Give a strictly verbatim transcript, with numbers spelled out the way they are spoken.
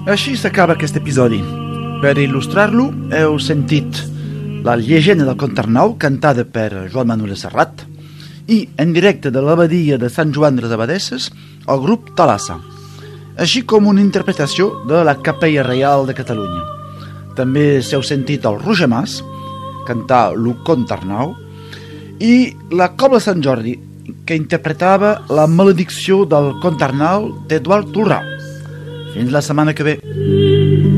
Així s'acaba aquest episodi. Per il·lustrar-lo heu sentit la llegenda del Conte Arnau cantada per Joan Manuel Serrat i en directe de l'abadia de Sant Joan de les Abadesses el grup Thalassa, així com una interpretació de la Capella Reial de Catalunya. També s'heu sentit el Roger Mas cantar el Conte Arnau i la Cobla Sant Jordi, que interpretava la maledicció del Conte Arnau d'Eduard Turà. Fins la setmana que ve.